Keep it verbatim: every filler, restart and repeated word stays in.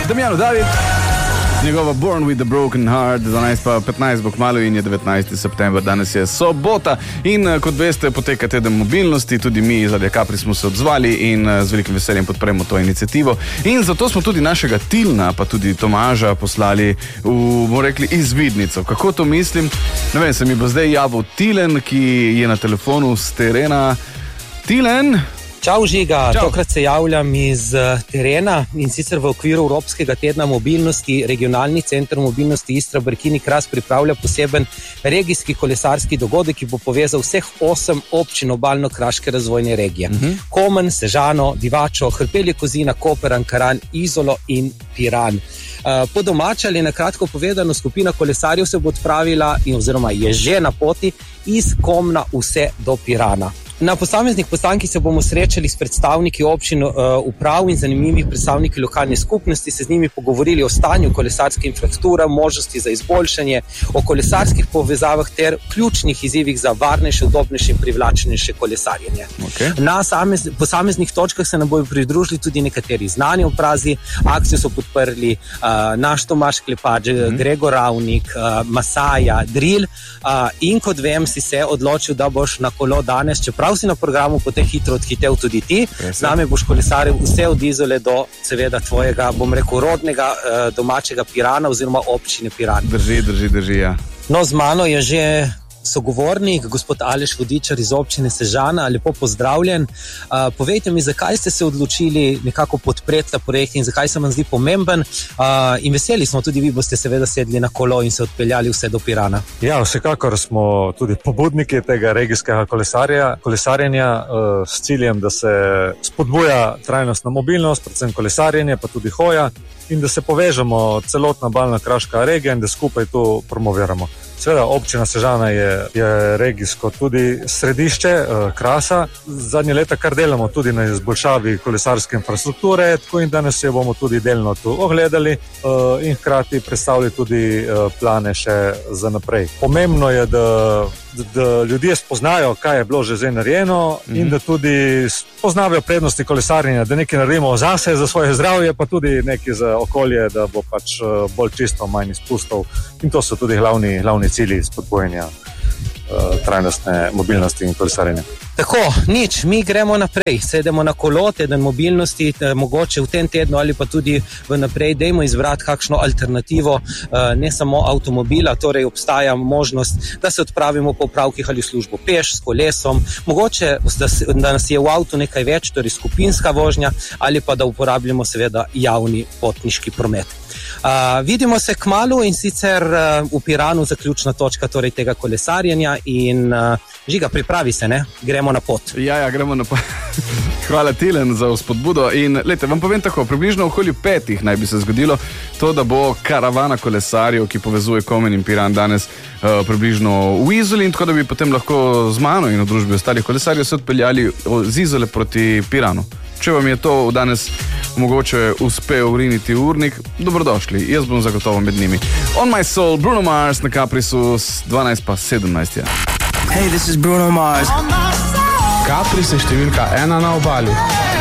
Damjano David, njegova Born with a Broken Heart, dvanajst pa petnajst bo kmalu in je devetnajsti september, danes je sobota in kot veste poteka teden mobilnosti, tudi mi iz Radia Capri smo se odzvali in z velikim veseljem podpremo to inicijativo in zato smo tudi našega Tilna pa tudi Tomaža poslali v, bomo rekli, izvidnico. Kako to mislim? Ne vem, se mi bo zdaj javil Tilen, ki je na telefonu s terena. Tilen! Čau Žiga, Čau. Tokrat se javljam iz terena in sicer v okviru Evropskega tedna mobilnosti Regionalni center mobilnosti Istra Brkini Kras pripravlja poseben regijski kolesarski dogodek, ki bo povezal vseh osem občin obalno-kraške razvojne regije. Uh-huh. Komen, Sežano, Divačo, Hrpelje Kozina, Koper, Ankaran, Izolo in Piran. Po domače ali na kratko povedano, skupina kolesarjev se bo odpravila in oziroma je že na poti iz Komna vse do Pirana. Na posameznih postankih se bomo srečali s predstavniki občin, uh, uprav in zanimivih predstavniki lokalne skupnosti, se z njimi pogovorili o stanju kolesarske infrastrukture, možnosti za izboljšanje, o kolesarskih povezavah ter ključnih izzivih za varnejše, udobnejše in privlačnejše kolesarjenje. Okay. Na samez, posameznih točkah se nam bodo pridružili tudi nekateri znani obrazi. Akcijo so podprli uh, naš Tomaž Klepač, mm-hmm. Gregor Ravnik, uh, Masaja, Drill uh, in kot vem si se odločil, da boš na kolo danes, čeprav si na programu potem hitro odhitev tudi ti. Z nami boš kolesaril vse od Izole do seveda tvojega, bom rekel, rodnega eh, domačega Pirana oziroma občine Piran. Drži, drži, drži, ja. No, z mano je že sogovornik, gospod Aleš Vodičar iz občine Sežana. Lepo pozdravljen. Uh, povejte mi, zakaj ste se odločili nekako podpreti ta projekt in zakaj se vam zdi pomemben. Uh, in veseli smo, tudi vi boste seveda sedli na kolo in se odpeljali vse do Pirana. Ja, vsekakor smo tudi pobudniki tega regijskega kolesarjenja uh, s ciljem, da se spodbuja trajnostna mobilnost, predvsem kolesarjenje, pa tudi hoja in da se povežemo celotna obalno-kraška regija in da skupaj to promoviramo. Seveda, občina Sežana je, je regijsko tudi središče, eh, Krasa. Zadnje leta kar delamo tudi na izboljšavi kolesarske infrastrukture, tako in danes jo bomo tudi delno tu ogledali eh, in hkrati predstavili tudi eh, plane še za naprej. Pomembno je, da, da ljudje spoznajo, kaj je bilo že zdaj narejeno mm-hmm. in da tudi spoznajo prednosti kolesarjenja, da nekaj naredimo zase, za svoje zdravje, pa tudi nekaj za okolje, da bo pač bolj čisto, manj izpustov. In to so tudi glavni, glavni cilji spodbujanja uh, trajnostne mobilnosti in kolesarjenja. Tako, nič, mi gremo naprej, sedemo na kolo, teden mobilnosti, te, mogoče v tem tednu ali pa tudi v naprej, dejmo izbrati kakšno alternativo, uh, ne samo avtomobila, torej obstaja možnost, da se odpravimo po opravkih ali v službo peš, s kolesom, mogoče, da, se, da nas je v avtu nekaj več, torej skupinska vožnja ali pa da uporabljamo seveda javni potniški promet. Uh, vidimo se kmalu in sicer uh, v Piranu zaključna točka torej tega kolesarjenja in uh, Žiga, pripravi se, ne? Gremo na pot. Ja, ja, gremo na pot. Hvala Tilen za vzpodbudo in lejte, vam povem tako, približno okoli petih naj bi se zgodilo to, da bo karavana kolesarjev, ki povezuje Komen in Piran danes uh, približno v Izoli in tako, da bi potem lahko z mano in v družbi ostalih kolesarjev se odpeljali z Izole proti Piranu. Če vam je to danes mogoče uspel uriniti urnik, dobrodošli, jaz bom zagotovo med njimi. On My Soul, Bruno Mars na Caprisu, dvanajst pa sedemnajst je. Hey, this is Bruno Mars. Capri se številka ena na obali.